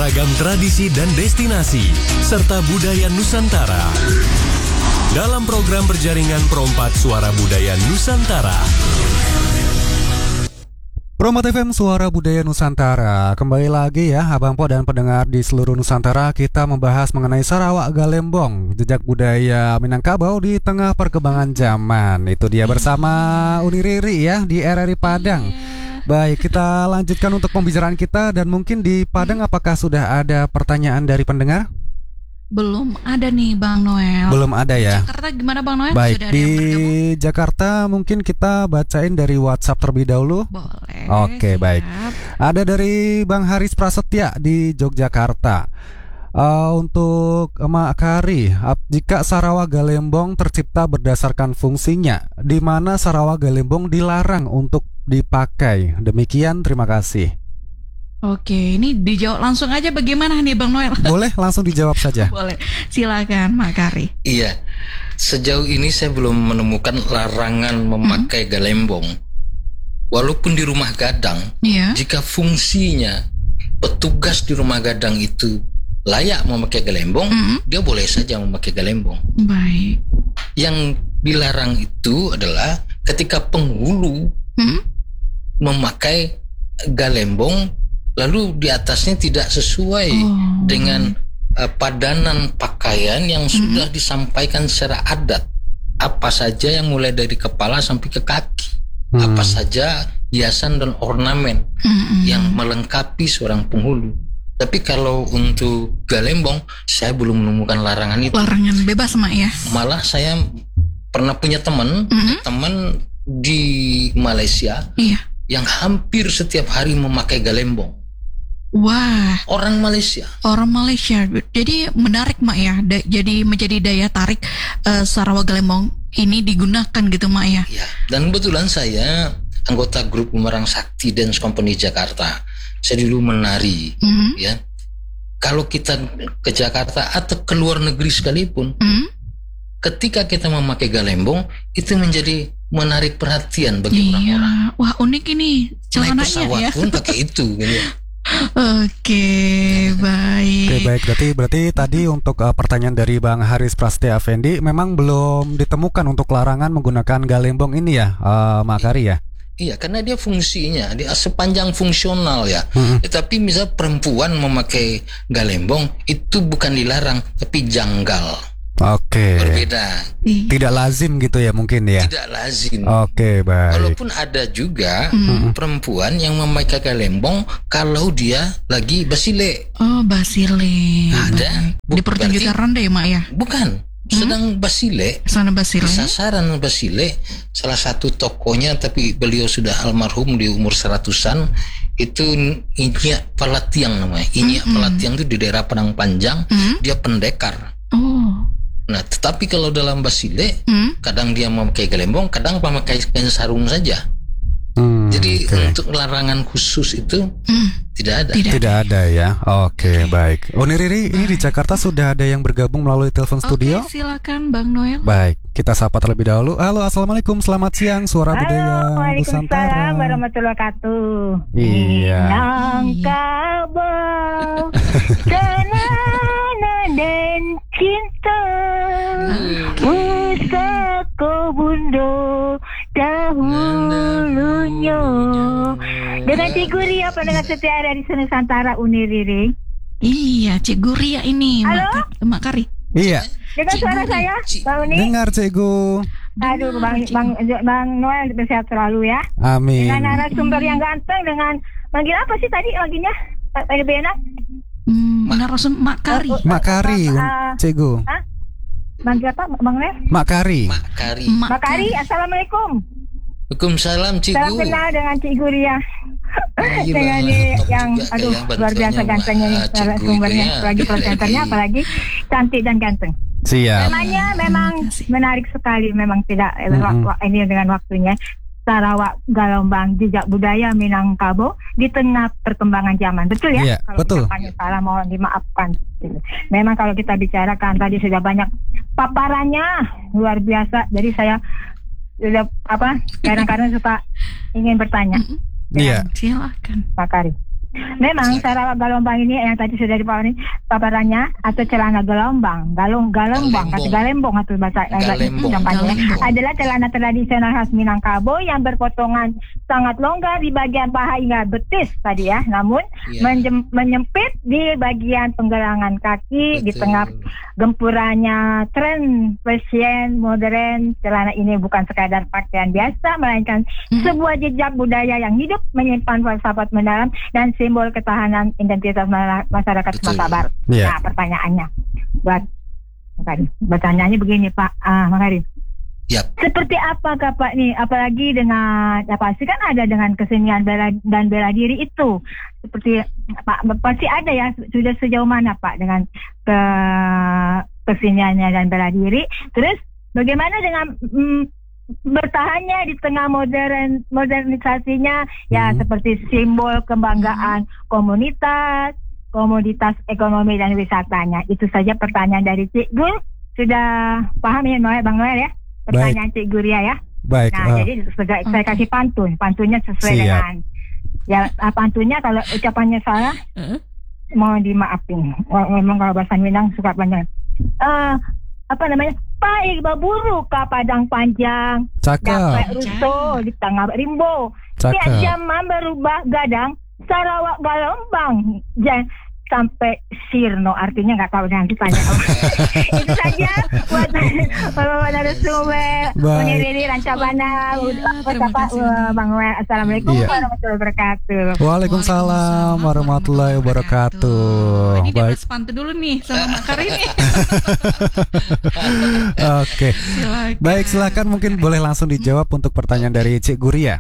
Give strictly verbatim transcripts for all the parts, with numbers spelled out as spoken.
beragam tradisi dan destinasi, serta budaya Nusantara. Dalam program berjaringan Perompak Suara Budaya Nusantara. Perompak F M Suara Budaya Nusantara. Kembali lagi ya Abang Po dan pendengar di seluruh Nusantara. Kita membahas mengenai Sarawak Galembong, jejak budaya Minangkabau di tengah perkembangan zaman. Itu dia bersama Uni Riri ya di R R I Padang. Baik, kita lanjutkan untuk pembicaraan kita. Dan mungkin di Padang apakah sudah ada pertanyaan dari pendengar? Belum ada nih Bang Noel. Belum ada ya. Jakarta gimana Bang Noel? Baik, sudah ada di yang Jakarta mungkin kita bacain dari WhatsApp terlebih dahulu. Boleh. Oke, siap. baik. Ada dari Bang Haris Prasetya di Yogyakarta. Uh, untuk Mak Kari, jika Sarawak Galembong tercipta berdasarkan fungsinya, di mana Sarawak Galembong dilarang untuk dipakai? Demikian, terima kasih. Oke, ini dijawab langsung aja bagaimana nih Bang Noel? Boleh langsung dijawab saja. Boleh, silakan Mak Kari. Iya, sejauh ini saya belum menemukan larangan memakai hmm. galembong. Walaupun di rumah gadang, iya. jika fungsinya petugas di rumah gadang itu layak memakai galembong, hmm. dia boleh saja memakai galembong. Baik. Yang dilarang itu adalah ketika penghulu hmm. memakai galembong, lalu di atasnya tidak sesuai oh. dengan uh, padanan pakaian yang mm-hmm. sudah disampaikan secara adat. Apa saja yang mulai dari kepala sampai ke kaki. Mm. Apa saja hiasan dan ornamen mm-hmm. yang melengkapi seorang penghulu. Tapi kalau untuk galembong, saya belum menemukan larangan itu. Larangan bebas Mak ya. Malah saya pernah punya teman, mm-hmm. teman di Malaysia iya. yang hampir setiap hari memakai galembong. Wah, orang Malaysia. Orang Malaysia. Jadi menarik Mak ya. Da- jadi menjadi daya tarik uh, Sarawak Galembong ini digunakan gitu Mak ya. Ya, dan kebetulan saya anggota grup Bumerang Sakti Dance Company Jakarta. Saya dulu menari, mm-hmm. ya. Kalau kita ke Jakarta atau ke luar negeri sekalipun, mm-hmm. ketika kita memakai galembong itu menjadi menarik perhatian bagi iya. orang-orang. Wah, unik ini celananya naik pesawat ya. pun pakai itu gitu. Oke, baik. Oke, baik. Berarti berarti tadi untuk uh, pertanyaan dari Bang Haris Prasetya Effendi memang belum ditemukan untuk larangan menggunakan galembong ini ya, uh, Mak Kari ya. Iya, karena dia fungsinya dia sepanjang fungsional ya. Mm-hmm. Tetapi misal perempuan memakai galembong itu bukan dilarang, tapi janggal. Oke. Berbeda. Tidak lazim gitu ya mungkin ya. Tidak lazim. Oke, baik. Walaupun ada juga mm. perempuan yang memakai galembong kalau dia lagi basile. Oh, basile. Ada. Di pertunjukan ronde ya, Mak ya? Bukan. Sedang basile. Sedang basile. Sasaran basile. Salah satu tokonya tapi beliau sudah almarhum di umur seratusan. Itu Inyak Pelatiang namanya. Inyak mm-hmm. Pelatiang itu di daerah Padang Panjang. Mm-hmm. Dia pendekar. Oh. Nah, tetapi kalau dalam basile, hmm? kadang dia memakai galembong, kadang memakai kain sarung saja. Hmm, Jadi okay. untuk larangan khusus itu hmm. tidak ada. Tidak, tidak ada ya. Oke, okay, okay. baik. Uni Riri, ini di Jakarta sudah ada yang bergabung melalui telepon studio. Oke, silakan Bang Noel. Baik, kita sapa terlebih dahulu. Halo, assalamualaikum, selamat siang, Suara Halo, Budaya Nusantara. Waalaikumsalam warahmatullahi wabarakatuh. Iya. Minangkabau, tanah dan cinta, pusaka bundo dahulunya. Dengan Cikgu Ria pendengar setia dari Nusantara Uni Riri. Iya, Cikgu Ria ini. Halo? Mak, Mak Kari. Iya. Dengar suara saya, Bang Uni? Dengar, Cikgu. Aduh, Bang, Bang, Bang Noel sehat selalu ya. Amin. Dengan narasumber yang ganteng, dengan manggil apa sih tadi manggilnya? Tadi benak? Hmm, narasumber Mak Kari. Mak Kari, uh, Cikgu. Hah? Manggil apa, Bang Noel? Mak Kari. Mak Kari. Mak Kari, assalamualaikum. Waalaikumsalam Cikgu. Salam kenal dengan Cikgu Ria. Iya, dengan ini yang aduh luar biasa gantengnya nih narasumbernya, apalagi presenternya apalagi cantik dan ganteng. Siap. Temanya memang menarik sekali, memang tidak mm-hmm. ini dengan waktunya. Sarawak Galembong, jejak budaya Minangkabau di tengah perkembangan zaman. Betul ya? Yeah, kalau betul. Kalau salah mohon dimaafkan. Memang kalau kita bicarakan tadi sudah banyak paparannya luar biasa. Jadi saya sudah apa? Kadang-kadang suka ingin bertanya. Iya. Silakan. Pak Kari. Memang Sarawak Galombang ini yang tadi sudah dipaparin paparannya atau celana gelombang, galung galombang, atau galembong atau bahasa galembong. Galembong adalah celana tradisional khas Minangkabau yang berpotongan sangat longgar di bagian paha hingga betis tadi ya. Namun yeah. menjem- menyempit di bagian penggelangan kaki. Betul. Di tengah gempurannya tren fashion modern, celana ini bukan sekadar pakaian biasa, melainkan hmm. sebuah jejak budaya yang hidup, menyimpan falsafat mendalam dan simbol ketahanan identitas masyarakat Sumatera Barat. Yeah. Nah, pertanyaannya buat Makarim. Pertanyaannya begini Pak uh, Makarim. Yep. Seperti apakah Pak nih, apalagi dengan ya pasti kan ada dengan kesenian bela dan bela diri itu. Seperti Pak pasti ada ya, sudah sejauh mana Pak dengan ke keseniannya dan bela diri. Terus bagaimana dengan mm, bertahannya di tengah modern modernisasinya ya hmm. seperti simbol kebanggaan komunitas, komoditas ekonomi dan wisatanya. Itu saja pertanyaan dari Cik Gur. Sudah paham ya Noel, Bang Noel ya? Pertanyaan Baik. Cik Guria ya. Baik. Nah, uh, jadi saya, saya kasih pantun. Pantunnya sesuai siap. dengan ya pantunnya, kalau ucapannya salah uh. mohon dimaafin. Memang kalau bahasa Minang suka panjang. Uh, apa namanya? Paik baburu ka padang panjang. Cakep. Dapat rusuh di tengah rimbo. Tiap zaman berubah gadang. Sarawak Galombang. Jangan sampai sirno, artinya nggak tahu nanti tanya. Itu saja buat Bapak narasumber pengiring Rancabana. Bang Noel, assalamualaikum iya. warahmatullahi wabarakatuh. Waalaikumsalam warahmatullahi wabarakatuh. Ini dia bahas pantun dulu nih sama Makar ini. Oke, silakan. Baik, silakan mungkin boleh langsung dijawab untuk pertanyaan dari Cik Guria.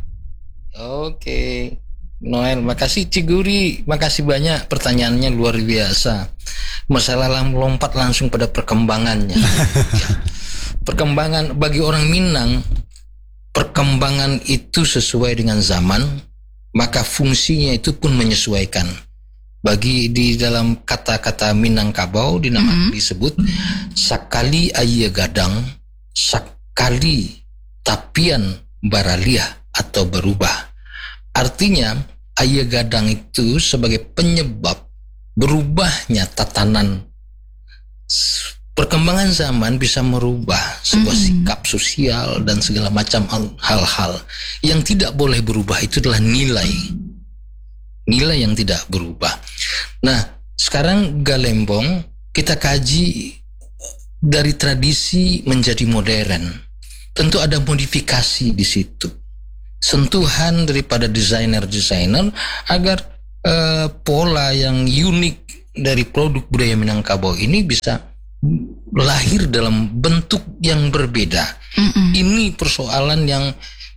Oke. Noel, makasih Cik Guri, makasih banyak, pertanyaannya luar biasa. Masalah lompat langsung pada perkembangannya. Perkembangan bagi orang Minang, perkembangan itu sesuai dengan zaman, maka fungsinya itu pun menyesuaikan. Bagi di dalam kata-kata Minangkabau di nama mm-hmm. disebut sakali aya gadang, sakali tapian baraliah atau berubah. Artinya, aya gadang itu sebagai penyebab berubahnya tatanan. Perkembangan zaman bisa merubah sebuah mm-hmm. sikap sosial dan segala macam hal-hal. Yang tidak boleh berubah itu adalah nilai. Nilai yang tidak berubah. Nah, sekarang Galembong kita kaji dari tradisi menjadi modern. Tentu ada modifikasi di situ. Sentuhan daripada desainer-desainer agar uh, pola yang unik dari produk budaya Minangkabau ini bisa lahir dalam bentuk yang berbeda. Mm-mm. Ini persoalan yang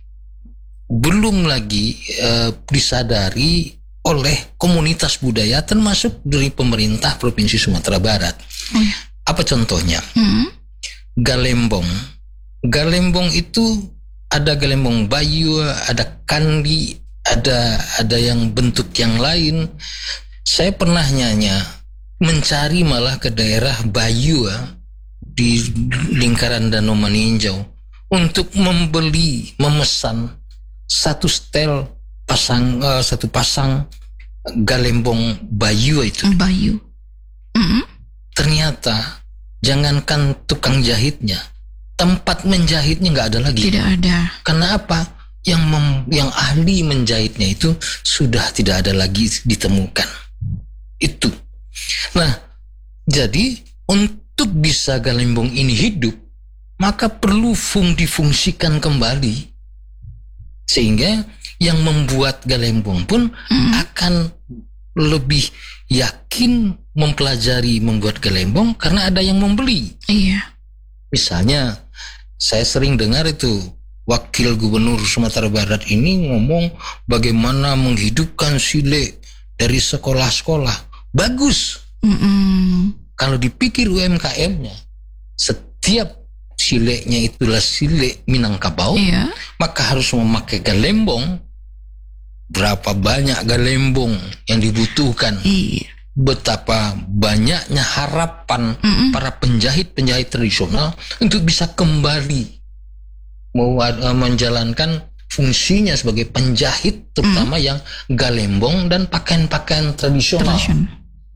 belum lagi uh, disadari oleh komunitas budaya termasuk dari pemerintah Provinsi Sumatera Barat. Oh ya. Apa contohnya? Mm-hmm. Galembong. Galembong itu ada galembong bayu, ada kandi, ada ada yang bentuk yang lain. Saya pernah nyanya mencari malah ke daerah Bayu di lingkaran Danau Maninjau untuk membeli, memesan satu setel pasang uh, satu pasang galembong Bayu itu. Bayu. Mm-hmm. Ternyata jangankan tukang jahitnya, tempat menjahitnya nggak ada lagi. Tidak ada. Karena apa? Yang mem, yang ahli menjahitnya itu sudah tidak ada lagi ditemukan. Itu. Nah, jadi untuk bisa galembong ini hidup, maka perlu fung difungsikan kembali. Sehingga yang membuat galembong pun hmm. akan lebih yakin mempelajari membuat galembong karena ada yang membeli. Iya. Misalnya, saya sering dengar itu Wakil Gubernur Sumatera Barat ini ngomong bagaimana menghidupkan sile dari sekolah-sekolah. Bagus. Mm-mm. Kalau dipikir U M K M-nya, setiap sileknya itulah silek Minangkabau, iya. maka harus memakai galembong. Berapa banyak galembong yang dibutuhkan? Iya. Betapa banyaknya harapan Mm-mm. para penjahit-penjahit tradisional untuk bisa kembali mau uh, menjalankan fungsinya sebagai penjahit, terutama mm. yang galembong dan pakaian-pakaian tradisional. Tradition.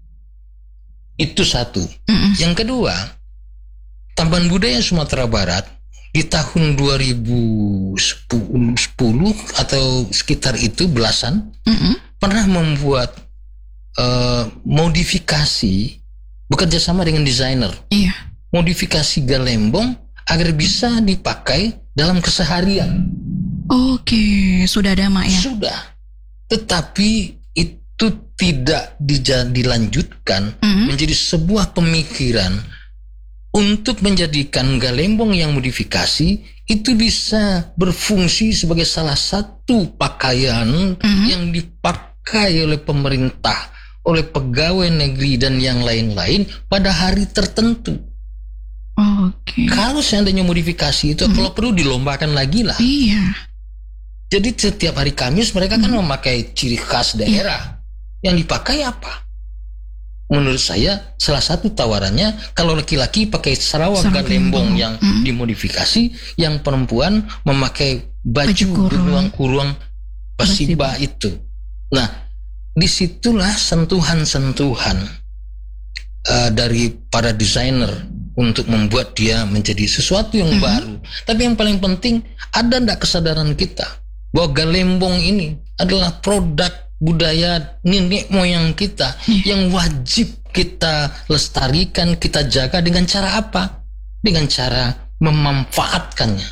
Itu satu. Mm-mm. Yang kedua, Taman Budaya Sumatera Barat di tahun dua ribu sepuluh atau sekitar itu belasan mm-mm. pernah membuat uh, modifikasi, bekerja sama dengan desainer. Iya. Modifikasi galembong agar bisa dipakai dalam keseharian. Oke, sudah ada Mak ya? Sudah. Tetapi itu tidak dija- dilanjutkan mm-hmm. menjadi sebuah pemikiran untuk menjadikan galembong yang modifikasi itu bisa berfungsi sebagai salah satu pakaian mm-hmm. yang dipakai oleh pemerintah, oleh pegawai negeri dan yang lain-lain pada hari tertentu. Oke. Kalau seandainya modifikasi itu mm-hmm. kalau perlu dilombakan lagi lah. Iya. Jadi setiap hari Kamis mereka mm-hmm. kan memakai ciri khas daerah. Yang dipakai apa? Menurut saya salah satu tawarannya kalau laki-laki pakai sarawak galembong yang mm-hmm. dimodifikasi, yang perempuan memakai baju, baju kurung-kurung basiba itu. Nah, disitulah sentuhan-sentuhan uh, dari para desainer untuk membuat dia menjadi sesuatu yang mm-hmm. baru. Tapi yang paling penting, ada enggak kesadaran kita bahwa galembong ini adalah produk budaya nenek moyang kita yeah. yang wajib kita lestarikan, kita jaga dengan cara apa? Dengan cara memanfaatkannya.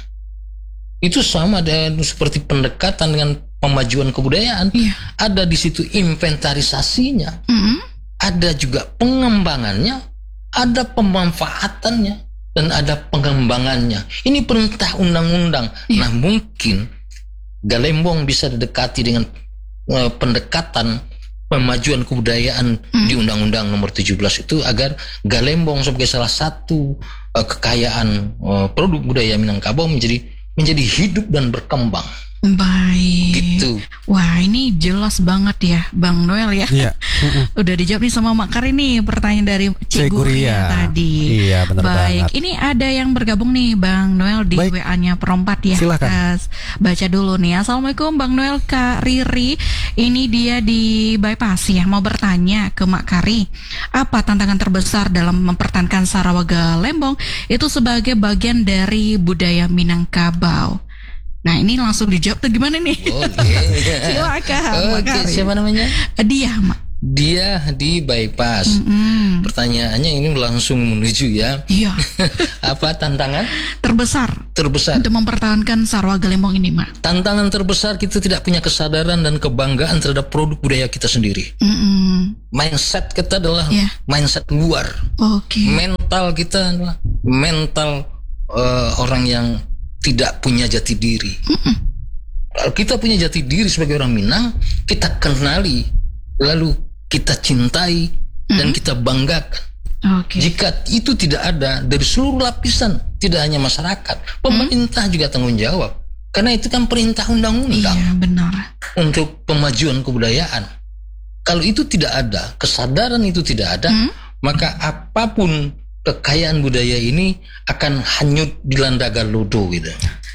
Itu sama dengan seperti pendekatan dengan pemajuan kebudayaan. Yeah. Ada di situ inventarisasinya, mm-hmm. ada juga pengembangannya, ada pemanfaatannya, dan ada pengembangannya. Ini perintah undang-undang. Yeah. Nah, mungkin galembong bisa didekati dengan uh, pendekatan pemajuan kebudayaan hmm. di Undang-Undang Nomor tujuh belas itu agar galembong sebagai salah satu uh, kekayaan uh, produk budaya Minangkabau menjadi menjadi hidup dan berkembang. Baik. Gitu. Wah, ini jelas banget ya, Bang Noel ya. Iya. Udah dijawab nih sama Mak Kari nih pertanyaan dari Cik Guria tadi. Iya, benar Baik. banget. Ini ada yang bergabung nih, Bang Noel di Baik. W A-nya Perompat ya. Silakan. Baca dulu nih. Assalamualaikum Bang Noel, Kak Riri. Ini dia di Bypass ya. Mau bertanya ke Mak Kari, apa tantangan terbesar dalam mempertahankan Sarawak Galembong itu sebagai bagian dari budaya Minangkabau? Nah, ini langsung dijawab tuh gimana nih? Oke. Silakan. Oke, siapa namanya? Dia, Mak. Dia di Bypass. Mm-hmm. Pertanyaannya ini langsung menuju ya. Iya. Apa tantangan terbesar? Terbesar untuk mempertahankan Sarawak Galembong ini, Mak. Tantangan terbesar kita tidak punya kesadaran dan kebanggaan terhadap produk budaya kita sendiri. Mm-hmm. Mindset kita adalah yeah. mindset luar. Oke. Okay. Mental kita adalah mental uh, orang yang tidak punya jati diri. Mm-mm. Kalau kita punya jati diri sebagai orang Minang, kita kenali, lalu kita cintai, mm-hmm. dan kita banggakan. Okay. Jika itu tidak ada dari seluruh lapisan, tidak hanya masyarakat, pemerintah mm-hmm. juga tanggung jawab. Karena itu kan perintah undang-undang. Iya, benar. Untuk pemajuan kebudayaan. Kalau itu tidak ada, kesadaran itu tidak ada, mm-hmm. maka apapun kekayaan budaya ini akan hanyut dilanda galodo gitu.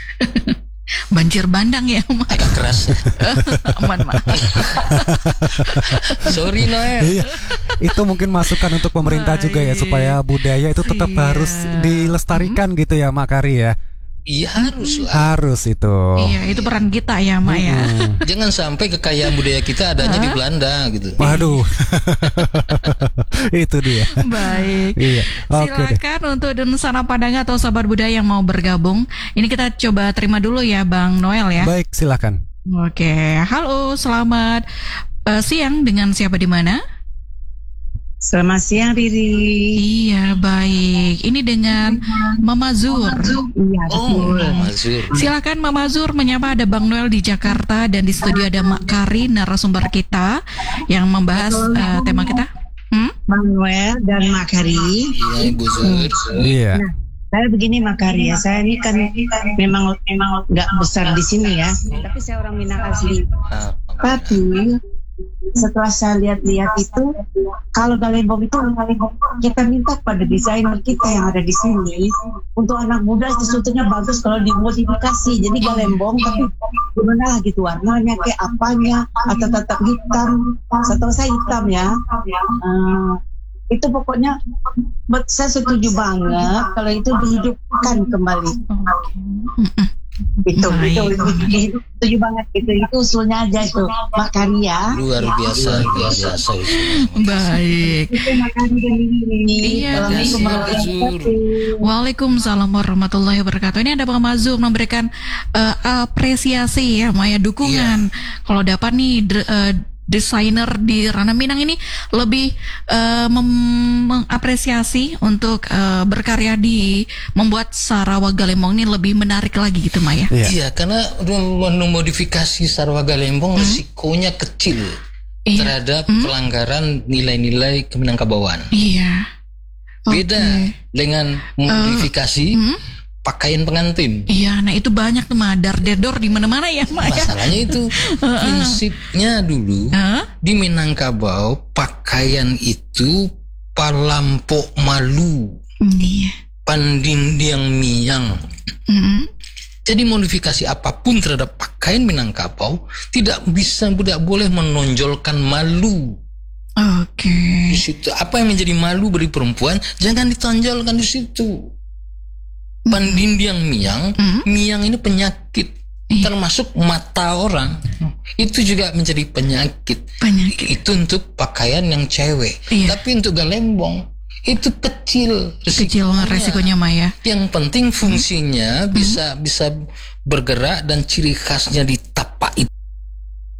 Banjir bandang ya, Mak. Agak keras. Aman, Mak. Sorry Noel. Iya. Itu mungkin masukan untuk pemerintah Baik. juga ya, supaya budaya itu tetap iya. harus dilestarikan hmm. gitu ya, Mak Kari ya. Iya harus lah. Harus itu. Iya, itu peran kita ya, Mak ya. Hmm. Jangan sampai kekayaan budaya kita adanya di Belanda gitu. Waduh. Itu dia. Baik. Iya. Okay, silakan deh. Untuk Dunsana Padang atau sahabat budaya yang mau bergabung. Ini kita coba terima dulu ya, Bang Noel ya. Baik, silakan. Oke, halo, selamat uh, siang. Dengan siapa di mana? Selamat siang Riri. Iya, baik. Ini dengan Mama Zur. Iya, oh, Mama Zur. Silakan Mama Zur menyapa. Ada Bang Noel di Jakarta dan di studio ada Mak Kari, narasumber kita yang membahas uh, tema kita. Hmm? Bang Noel dan Mak Kari. Iya, Ibu Zur. Iya. Nah, saya begini Mak Kari ya. Saya ini kan memang memang nggak besar di sini ya. Tapi saya orang Minang asli. Tapi setelah saya lihat-lihat itu, kalau galembong itu kita minta pada desainer kita yang ada di sini untuk anak muda sebetulnya bagus kalau dimodifikasi. Jadi galembong tapi gimana lah gitu warnanya kayak apanya atau tetap hitam. Setahu saya hitam ya. Uh, itu pokoknya saya setuju banget kalau itu dihidupkan kembali. Itu, itu, itu, itu, setuju banget gitu. Itu usulnya aja itu, Mbak Karya. Luar biasa, luar biasa. Baik. Iya. Waalaikumsalam warahmatullahi wabarakatuh. Ini ada Bang Mazum memberikan uh, apresiasi ya, Maya dukungan. Yeah. Kalau dapat nih de, uh, desainer di ranah Minang ini lebih uh, mem- mengapresiasi untuk uh, berkarya di membuat Sarawak Galembong ini lebih menarik lagi gitu Maya. Iya, yeah. karena memodifikasi Sarawak Galembong hmm? risikonya kecil yeah. terhadap hmm? pelanggaran nilai-nilai keminangkabauan. Iya. Yeah. Beda okay. dengan modifikasi uh, hmm? pakaian pengantin. Iya, nah itu banyak tuh madar dedor di mana-mana ya, Maya. Masalahnya itu prinsipnya dulu uh? di Minangkabau pakaian itu palampok malu, iya. pandindiang miang. Mm-hmm. Jadi modifikasi apapun terhadap pakaian Minangkabau tidak bisa, tidak boleh menonjolkan malu. Oke. Okay. Di situ apa yang menjadi malu bagi perempuan jangan ditonjolkan di situ. Pandindiang miang, mm-hmm. miang ini penyakit, iya. termasuk mata orang, itu juga menjadi penyakit. Penyakit. Itu untuk pakaian yang cewek, iya. tapi untuk galembong itu kecil resikonya. Kecil resikonya Maya. Yang penting fungsinya mm-hmm. bisa bisa bergerak dan ciri khasnya di tapak itu